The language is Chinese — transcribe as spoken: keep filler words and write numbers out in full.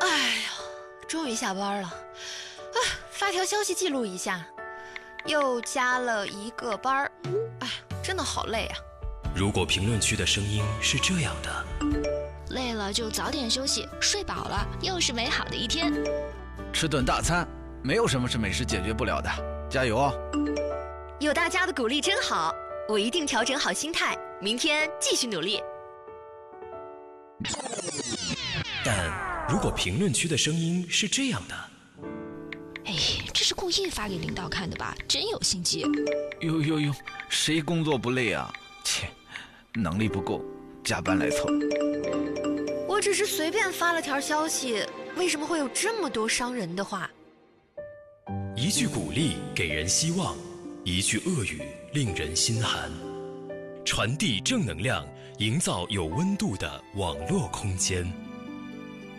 哎呀，终于下班了，啊，发条消息记录一下，又加了一个班儿，哎，真的好累啊。 如果评论区的声音是这样的， 累了就早点休息，睡饱了又是美好的一天。 吃顿大餐，没有什么是美食解决不了的，加油哦！ 有大家的鼓励真好，我一定调整好心态，明天继续努力。 但如果评论区的声音是这样的， 哎，这是故意发给领导看的吧？真有心机。 呦呦呦，谁工作不累啊？切，能力不够，加班来凑。 我只是随便发了条消息，为什么会有这么多伤人的话？ 一句鼓励给人希望，一句恶语令人心寒。传递正能量，营造有温度的网络空间。